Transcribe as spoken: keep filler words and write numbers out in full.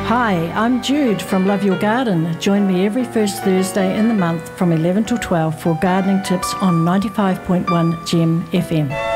Hi, I'm Jude from Love Your Garden. Join me every first Thursday in the month from eleven till twelve for gardening tips on ninety-five point one Gem F M.